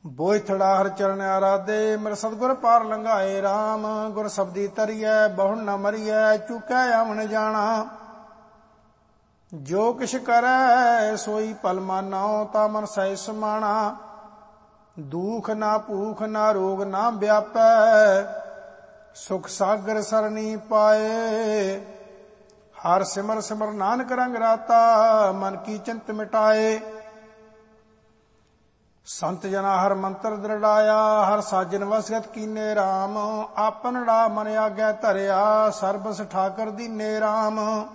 ਬੋਇਥੜਾ ਹਰ ਚਰਨ ਆਰਾਧੇ, ਮੇਰਾ ਸਤਿਗੁਰ ਪਾਰ ਲੰਘਾਏ ਰਾਮ। ਗੁਰ ਸਬਦੀ ਤਰੀਐ ਬਹੁਣ ਨ ਮਰੀਐ, ਚੁਕੈ ਆਵਣ ਜਾਣਾ। ਜੋ ਕਿਛ ਕਰੈ ਸੋਈ ਭਲ ਮਾਨੋ, ਤਾ ਮਨ ਸਹਿ ਸਮਾਣਾ। ਦੁਖ ਨਾ ਭੂਖ ਨਾ ਰੋਗ ਨਾ ਵਿਆਪੈ, ਸੁਖ ਸਾਗਰ ਸਰਣੀ ਪਾਏ। ਹਰ ਸਿਮਰ ਸਿਮਰ ਨਾਨਕ ਰੰਗ ਰਾਤਾ, ਮਨ ਕੀ ਚਿੰਤ ਮਿਟਾਏ। ਸੰਤ ਜਨਾ ਹਰ ਮੰਤਰ ਦ੍ਰਿੜਾਇਆ, ਹਰ ਸਾਜਨ ਵਸਗਤ ਕੀਨੇ ਰਾਮ। ਆਪਨੜਾ ਮਨ ਆਗੈ ਧਰਿਆ, ਸਰਬਸ ਠਾਕਰ ਦੀਨੇ ਰਾਮ।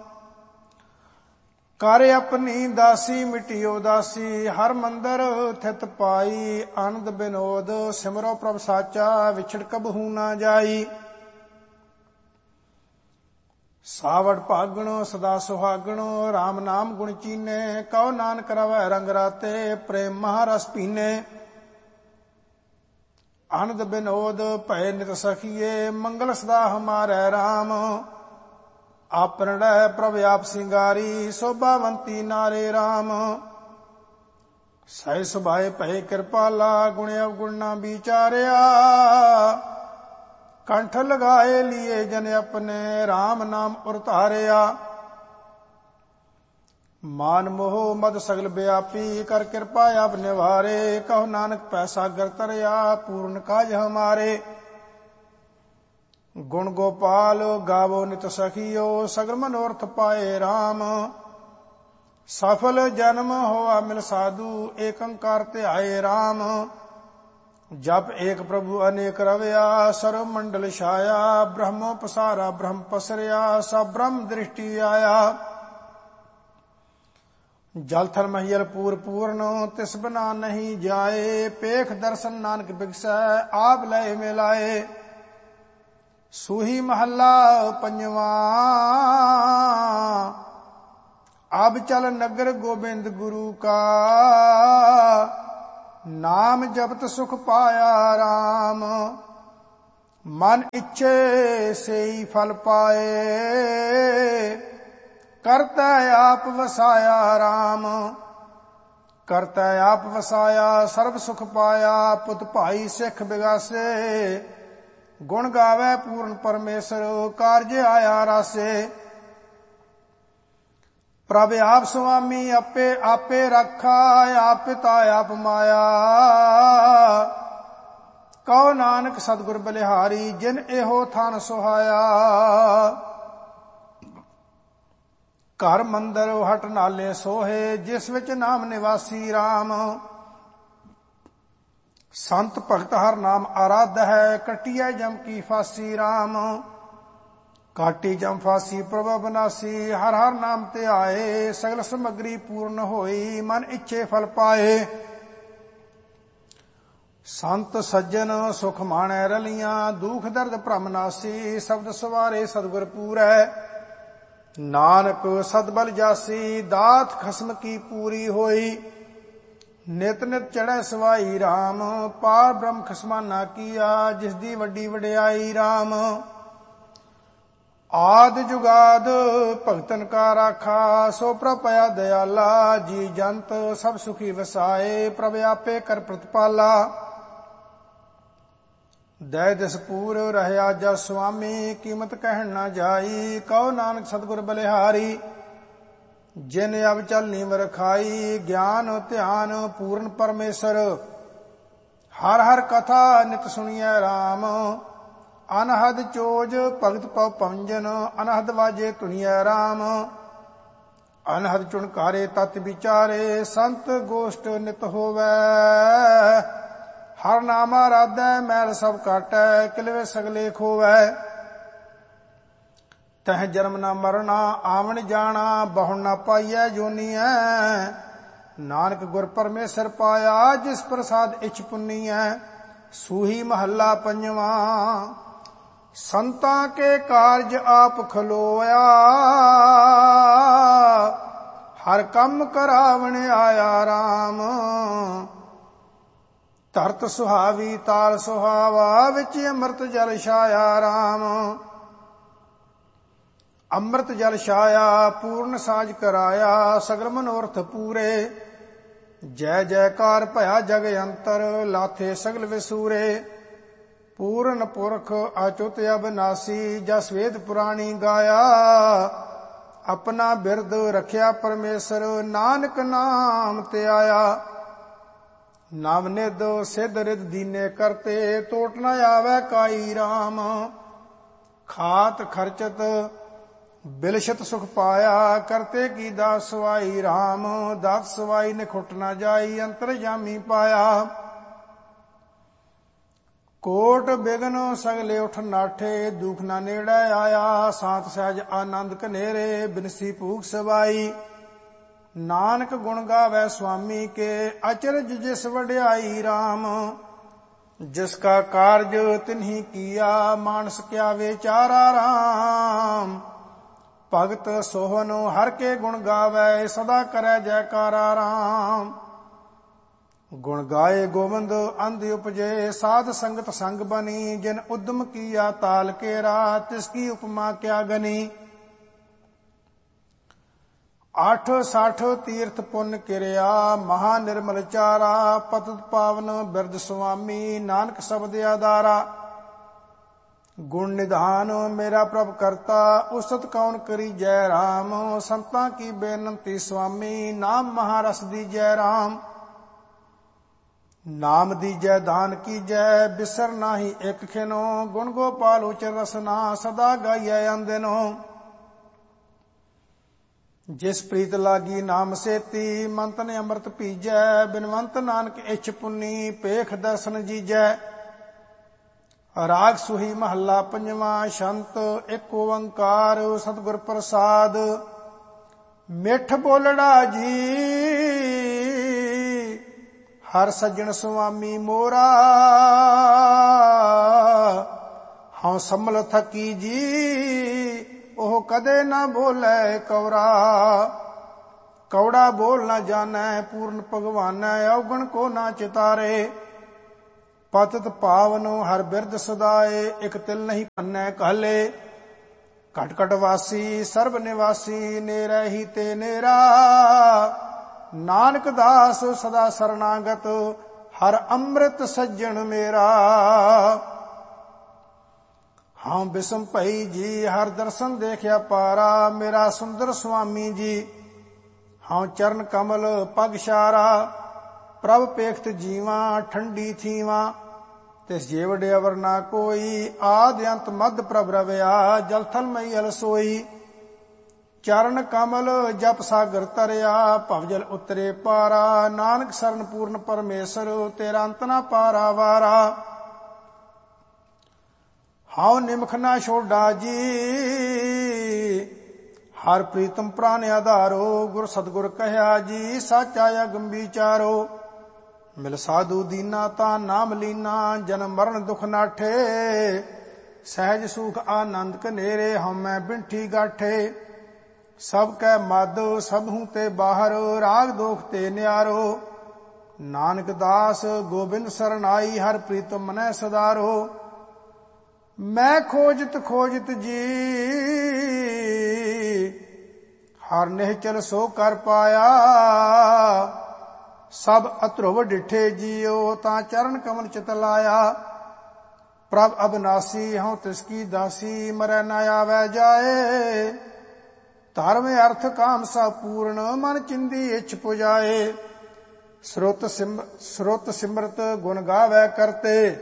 ਕਰ ਆਪਣੀ ਦਾਸੀ ਮਿਟਿਓ ਦਾਸੀ, ਹਰ ਮੰਦਰ ਥਿਤ ਪਾਈ। ਆਨੰਦ ਬਿਨੋਦ ਸਿਮਰੋ ਪ੍ਰਭ ਸਾਚਾ, ਵਿਛੜ ਕਬਹੂ ਨਾ ਜਾਈ। ਸਾਵੜ ਭਾਗਣੋ ਸਦਾ ਸੁਹਾਗਣੋ, ਰਾਮ ਨਾਮ ਗੁਣ ਚੀਨੇ। ਕਉ ਨਾਨਕ ਰਵੈ ਰੰਗ ਰਾਤੇ, ਪ੍ਰੇਮ ਮਹਾਰਸ ਪੀਨੇ। ਆਨੰਦ ਬਿਨੋਦ ਭੈ ਨਿਤ ਸਖੀਏ, ਮੰਗਲ ਸਦਾ ਹਮਾਰੈ ਰਾਮ। ਆਪਨੜੈ ਪ੍ਰਭ ਆਪ ਸਿੰਗਾਰੀ, ਸੋਭਾਵੰਤੀ ਨਾਰੇ ਰਾਮ। ਸਹਿ ਸੁਭਾਏ ਭੈ ਕਿਰਪਾਲਾ, ਗੁਣ ਅਵਗੁਣ ਨਾ ਵਿਚਾਰਿਆ। ਕੰਠ ਲਗਾਏ ਲੀਏ ਜਨ ਆਪਣੇ, ਰਾਮ ਨਾਮ ਉਰ ਧਾਰਿਆ। ਮਾਨ ਮੋਹ ਮਦ ਸਗਲ ਵਿਆਪੀ, ਕਰ ਕਿਰਪਾ ਆਪ ਨਿਵਾਰੇ। ਕਹੋ ਨਾਨਕ ਪੈ ਸਾਗਰ ਤਰਿਆ, ਪੂਰਨ ਕਾਜ ਹਮਾਰੇ। ਗੁਣ ਗੋਪਾਲ ਗਾਵੋ ਨਿਤ ਸਖੀਓ, ਸਗਲ ਮਨੋਰਥ ਪਾਏ ਰਾਮ। ਸਫਲ ਜਨਮ ਹੋਆ ਮਿਲ ਸਾਧੂ, ਏਕ ਓੰਕਾਰ ਧਿਆਏ ਰਾਮ। ਜਪ ਏਕ ਪ੍ਰਭੂ ਅਨੇਕ ਰਵਿਆ, ਸਰਵ ਮੰਡਲ ਛਾਇਆ। ਬ੍ਰਹਮੋ ਪਸਾਰਾ ਬ੍ਰਹਮ ਪਸਰਿਆ, ਸਭ ਬ੍ਰਹਮ ਦ੍ਰਿਸ਼ਟੀ ਆਇਆ। ਜਲ ਥਲ ਮਹੀਲ ਪੂਰ ਪੂਰਨ, ਤਿਸ ਬਿਨਾ ਨਹੀਂ ਜਾਏ। ਪੇਖ ਦਰਸ਼ਨ ਨਾਨਕ ਬਿਗਸੈ, ਆਪ ਲੈ ਮਿਲਾਏ। ਸੂਹੀ ਮਹੱਲਾ ਪੰਜਵਾ। ਅਬ ਚਲ ਨਗਰ ਗੋਬਿੰਦ ਗੁਰੂ ਕਾ, ਨਾਮ ਜਪਤ ਸੁਖ ਪਾਇਆ ਰਾਮ। ਮਨ ਇੱਛੇ ਸੇਈ ਫਲ ਪਾਏ, ਕਰਤਾ ਆਪ ਵਸਾਇਆ ਰਾਮ। ਕਰਤਾ ਆਪ ਵਸਾਇਆ, ਸਰਬ ਸੁਖ ਪਾਇਆ। ਪੁੱਤ ਭਾਈ ਸਿੱਖ ਬਿਗਾਸੇ, ਗੁਣ ਗਾਵੇ ਪੂਰਨ ਪਰਮੇਸ਼ਰ। ਕਾਰਜ ਆਇਆ ਰਾਸੇ, ਪ੍ਰਭ ਆਪ ਸੁਆਮੀ ਆਪੇ ਆਪੇ ਰੱਖਾ। ਆਪ ਪਿਤਾ ਆਪ ਮਾਇਆ, ਕਉ ਨਾਨਕ ਸਤਿਗੁਰ ਬਲਿਹਾਰੀ। ਜਿਨ ਇਹੋ ਥਾਨ ਸੁਹਾਇਆ। ਘਰ ਮੰਦਰ ਹਟ ਨਾਲੇ ਸੋਹੇ, ਜਿਸ ਵਿੱਚ ਨਾਮ ਨਿਵਾਸੀ ਰਾਮ। ਸੰਤ ਭਗਤ ਹਰ ਨਾਮ ਆਰਾਧ ਹੈ, ਕਟਿਐ ਜਮ ਕੀ ਫਾਸੀ ਰਾਮ। ਕਾਟੀ ਜਮ ਫਾਸੀ ਪ੍ਰਭ ਬਨਾਸੀ, ਹਰ ਹਰ ਨਾਮ ਤੇ ਆਏ। ਸਗਲ ਸਮਗਰੀ ਪੂਰਨ ਹੋਈ, ਮਨ ਇੱਛੇ ਫਲ ਪਾਏ। ਸੰਤ ਸੱਜਣ ਸੁਖ ਮਾਣੈ ਰਲੀਆਂ, ਦੁਖ ਦਰਦ ਭ੍ਰਮ ਨਾਸੀ। ਸ਼ਬਦ ਸਵਾਰੇ ਸਤਿਗੁਰ ਪੂਰੈ, ਨਾਨਕ ਸਤਬਲ ਜਾਸੀ। ਦਾਤ ਖਸਮ ਕੀ ਪੂਰੀ ਹੋਈ, ਨਿਤ ਨਿਤ ਚੜ੍ਹੈ ਸਵਾਈ ਰਾਮ। ਪਾਰ ਬ੍ਰਹਮ ਖਸਮਾਨਾ ਕੀਆ, ਜਿਸ ਦੀ ਵੱਡੀ ਵਡਿਆਈ ਰਾਮ। ਆਦ ਜੁਗਾਦ ਭਗਤਨ ਕਾ ਰਾਖਾ, ਸੋ ਪ੍ਰਭ ਭਇਆ ਦਿਆਲਾ। ਜੀ ਜੰਤ ਸਭ ਸੁਖੀ ਵਸਾਏ, ਪ੍ਰਭ ਆਪੇ ਕਰ ਪ੍ਰਤਪਾਲਾ। ਦਇ ਦਿਸ ਪੂਰ ਰਹਿਆ ਜਸ ਸੁਆਮੀ, ਕੀਮਤ ਕਹਿਣ ਨਾ ਜਾਈ। ਕਉ ਨਾਨਕ ਸਤਿਗੁਰ ਬਲਿਹਾਰੀ, ਜਿਨ ਅਬ ਚਲ ਨੀਮ ਰਖਾਈ। ਗਿਆਨ ਧਿਆਨ ਪੂਰਨ ਪਰਮੇਸ਼ਰ, ਹਰ ਹਰ ਕਥਾ ਨਿਤ ਸੁਣੀਐ ਰਾਮ। ਅਨਹਦ ਚੋਜ ਭਗਤ ਪਉ ਪੰਜਨ, ਅਨਹਦ ਵਾਜੇ ਧੁਨੀਐ ਰਾਮ। ਅਨਹਦ ਚੁਣਕਾਰੇ ਤਤ ਵਿਚਾਰੇ, ਸੰਤ ਗੋਸ਼ਟ ਨਿਤ ਹੋਵੈ। ਹਰ ਨਾਮ ਆਰਾਧੈ ਮੈਲ ਸਭ ਕਾਟੈ, ਕਿਲਵੇ ਸਗਲੇ ਖੋਵੈ। ਤਹ ਜਨਮ ਨਾ ਮਰਨਾ ਆਵਣ ਜਾਣਾ, ਬਹੁਣ ਨਾ ਪਾਈਐ ਜੋਨੀਐ। ਨਾਨਕ ਗੁਰ ਪਰਮੇਸ਼ਰ ਪਾਇਆ, ਜਿਸ ਪ੍ਰਸਾਦ ਇਛ ਪੁੰਨੀਐ। ਸੂਹੀ ਮਹੱਲਾ ਪੰਜਵਾ। ਸੰਤਾਂ ਕੇ ਕਾਰਜ ਆਪ ਖਲੋਇਆ, ਹਰ ਕੰਮ ਕਰਾਵਣ ਆਇਆ ਰਾਮ। ਧਰਤ ਸੁਹਾਵੀ ਤਾਲ ਸੁਹਾਵਾ, ਵਿੱਚ ਅੰਮ੍ਰਿਤ ਜਲ ਛਾਇਆ ਰਾਮ। ਅੰਮ੍ਰਿਤ ਜਲ ਛਾਇਆ ਪੂਰਨ ਸਾਜ ਕਰਾਇਆ, ਸਗਲ ਮਨੋਰਥ ਪੂਰੇ। ਜੈ ਜੈਕਾਰ ਭਇਆ ਜਗ ਅੰਤਰ, ਲਾਥੇ ਸਗਲ ਵਿਸੂਰੇ। ਪੂਰਨ ਪੁਰਖ ਅਚੁੱਤ ਅਬਨਾਸੀ, ਜਸ ਵੇਦ ਪੁਰਾਣੀ ਗਾਇਆ। ਆਪਣਾ ਬਿਰਦ ਰਖਿਆ ਪਰਮੇਸ਼ਰ, ਨਾਨਕ ਨਾਮ ਤੇ ਆਇਆ। ਨਵ ਨਿਧ ਸਿਧ ਰਿਧ ਦੀਨੇ ਕਰਤੇ, ਟੋਟ ਨ ਆਵੈ ਕਾਈ ਰਾਮ। ਖਾਤ ਖਰਚਤ ਬਿਲਸ਼ਤ ਸੁਖ ਪਾਇਆ, ਕਰਤੇ ਕੀ ਦਾਸ ਸਵਾਈ ਰਾਮ। ਦਾਤ ਸਵਾਈ ਨਿਖੁੱਟ ਨ ਜਾਈ, ਅੰਤਰਜਾਮੀ ਪਾਇਆ। ਕੋਟ ਬਿਗਨ ਸਗਲੇ ਉਠ ਨਾਠੇ, ਦੁਖ ਨਾ ਨੇੜੇ ਆਇਆ। ਸਾਤ ਸਹਿਜ ਆਨੰਦ ਕਨੇਰੇ, ਬਿਨਸੀ ਭੂਖ ਸਵਾਈ। ਨਾਨਕ ਗੁਣ ਗਾਵੇ ਸੁਆਮੀ ਕੇ, ਅਚਰਜ ਜਿਸ ਵਡਿਆਈ ਰਾਮ। ਜਿਸ ਕਾ ਕਾਰਜ ਤਿਨਹੀ ਕੀਆ, ਮਾਨਸ ਕਿਆ ਵਿਚਾਰਾ ਰਾਮ। ਭਗਤ ਸੋਹਨ ਹਰ ਕੇ ਗੁਣ ਗਾਵੇ, ਸਦਾ ਕਰੈ ਜੈਕਾਰਾ ਰਾਮ। ਗੁਣ ਗਾਏ ਗੋਬਿੰਦ ਅੰਧ ਉਪਜੇ, ਸਾਧ ਸੰਗਤ ਸੰਗ ਬਨੀ। ਜਿਨ ਉਦਮ ਕੀਆ ਤਾਲ ਕੇਰਾ, ਤਿਸ ਕੀ ਉਪਮਾ ਕਿਆ ਗਨੀ। 8 60 ਤੀਰਥ ਪੁੰਨ ਕਿਰਿਆ, ਮਹਾ ਨਿਰਮਲ ਚਾਰਾ। ਪਤਿਤ ਪਾਵਨ ਬਿਰਦ ਸੁਆਮੀ, ਨਾਨਕ ਸ਼ਬਦ ਆਧਾਰਾ। ਗੁਣ ਨਿਧਾਨ ਮੇਰਾ ਪ੍ਰਭ ਕਰਤਾ, ਉਸਤ ਕੌਣ ਕਰੀ ਜੈ ਰਾਮ। ਸੰਤਾਂ ਕੀ ਬੇਨੰਤੀ ਸੁਆਮੀ, ਨਾਮ ਮਹਾਰਸ ਦੀ ਜੈ ਰਾਮ। ਨਾਮ ਦੀਜੈ ਦਾਨ ਕੀਜੈ, ਬਿਸਰ ਨਾਹੀ ਇਕ ਖਿਨੋ। ਗੁਣ ਗੋਪਾਲ ਉਚਰ ਰਸਨਾ, ਸਦਾ ਗਾਈਐ ਅੰਦਿਨੋ। ਜਿਸ ਪ੍ਰੀਤ ਲਾਗੀ ਨਾਮ ਸੇਤੀ, ਮੰਤ ਨੇ ਅੰਮ੍ਰਿਤ ਪੀਜੈ। ਬਿਨਵੰਤ ਨਾਨਕ ਇੱਛ ਪੁੰਨੀ, ਪੇਖ ਦਰਸ਼ਨ ਜੀਜੈ। ਰਾਗ ਸੁਹੀ ਮਹੱਲਾ ਪੰਜਵਾਂ। ਸ਼ੰਤ ਇੱਕ ਓੰਕਾਰ, ਸਤਿਗੁਰ ਪ੍ਰਸਾਦ। ਮਿੱਠ ਬੋਲੜਾ ਜੀ, ਹਰ ਸੱਜਣ ਸੁਆਮੀ ਮੋਰਾ। ਹਉ ਸੰਭਲ ਥਕੀ ਜੀ, ਉਹ ਕਦੇ ਨਾ ਬੋਲੇ ਕੌਰਾ। ਕੌੜਾ ਬੋਲ ਨਾ ਜਾਣੈ, ਪੂਰਨ ਭਗਵਾਨੈ। ਔਗਣ ਕੋ ਨਾ ਚਿਤਾਰੇ, ਪਤਿਤ ਪਾਵਨ ਹਰ ਬਿਰਦ ਸਦਾਏ। ਇਕ ਤਿਲ ਨਹੀਂ ਭੰਨੈ ਕਾਲੇ, ਘਟ ਘਟ ਵਾਸੀ ਸਰਬ ਨਿਵਾਸੀ। ਨੇਰੇ ਹੀ ਤੇ ਨੇਰਾ, ਨਾਨਕ ਦਾਸ ਸਦਾ ਸਰਨਾਗਤ। ਹਰ ਅੰਮ੍ਰਿਤ ਸੱਜਣ ਮੇਰਾ। ਹਾਂ ਬਿਸਮ ਭਈ ਜੀ, ਹਰ ਦਰਸ਼ਨ ਦੇਖਿਆ ਪਾਰਾ। ਮੇਰਾ ਸੁੰਦਰ ਸੁਆਮੀ ਜੀ, ਹਾਂ ਚਰਨ ਕਮਲ ਪਗ ਛਾਰਾ। ਪ੍ਰਭ ਪੇਖਤ ਜੀਵਾਂ, ਠੰਡੀ ਥੀਵਾਂ। ਤਿਸ ਜੇ ਵਡੇ ਅਵਰ ਨਾ ਕੋਈ, ਆਦਿ ਅੰਤ ਮਧ ਪ੍ਰਭ ਰਵਿਆ। ਜਲ ਥਲ ਮਈ ਅਲਸੋਈ, ਚਰਨ ਕਮਲ ਜਪ ਸਾਗਰ ਤਰਿਆ। ਭਵਜਲ ਉਤਰੇ ਪਾਰਾ, ਨਾਨਕ ਸਰਨ ਪੂਰਨ ਪਰਮੇਸ਼ਰ। ਤੇਰਾ ਅੰਤ ਨਾ ਪਾਰਾ ਵਾਰਾ। ਹਾਉ ਨਿਮਖ ਨਾ ਛੋਡਾ ਜੀ, ਹਰ ਪ੍ਰੀਤਮ ਪ੍ਰਾਨ ਆਧਾਰੋ। ਗੁਰ ਸਤਿਗੁਰ ਕਹਿਆ ਜੀ, ਸਾਚਾ ਅਗਮ ਵਿਚਾਰੋ। ਮਿਲ ਸਾਧੂ ਦੀਨਾ ਤਾਂ ਨਾਮ ਲੀਨਾ, ਜਨਮ ਮਰਨ ਦੁਖ ਨਾਠੇ। ਸਹਿਜ ਸੁਖ ਆਨੰਦ ਕਨੇਰੇ, ਹਉਮੈ ਬਿੰਠੀ ਗਾਠੇ। ਸਭ ਕੈ ਮਦ ਸਭਹੂ ਤੇ ਬਾਹਰ, ਰਾਗ ਦੋਖ ਤੇ ਨਿਆਰੋ। ਨਾਨਕ ਦਾਸ ਗੋਬਿੰਦ ਸਰਨਾਈ, ਹਰ ਪ੍ਰੀਤਮ ਮਨੈ ਸਦਾਰੋ। ਮੈਂ ਖੋਜਤ ਖੋਜਤ ਜੀ, ਹਰ ਨਿਹਚਲ ਸੋ ਕਰ ਪਾਇਆ। ਸਭ ਅਧਰੁਵ ਡਿਠੇ ਜੀਓ, ਤਾਂ ਚਰਨ ਕਮਲ ਚਿਤ ਲਾਇਆ। ਪ੍ਰਭ ਅਬਨਾਸੀ ਹਉ ਤਿਸ ਕੀ ਦਾਸੀ, ਮਰੈ ਨ ਆਵੈ ਜਾਏ। ਧਰਮ ਅਰਥ ਕਾਮ ਸਭ ਪੂਰਨ, ਮਨ ਚਿੰਦੀ ਇੱਛ ਪੁਜਾਏ। ਸੁਰਤ ਸਿਮਰਤ ਗੁਣ ਗਾਵੈ ਕਰਤੇ,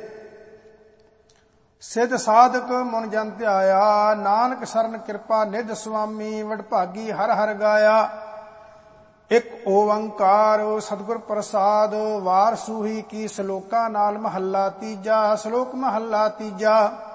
ਸਿਧ ਸਾਧਕ ਮੁਨ ਜਨ ਧਿਆਇਆ। ਨਾਨਕ ਸਰਨ ਕਿਰਪਾ ਨਿਧ ਸੁਆਮੀ, ਵਡਭਾਗੀ ਹਰ ਹਰ ਗਾਇਆ। ਇੱਕ ਓੰਕਾਰ ਸਤਿਗੁਰ ਪ੍ਰਸਾਦ, ਵਾਰ ਸੂਹੀ ਕੀ ਸਲੋਕਾ ਨਾਲ ਮਹੱਲਾ ਤੀਜਾ। ਸ਼ਲੋਕ ਮਹੱਲਾ ਤੀਜਾ।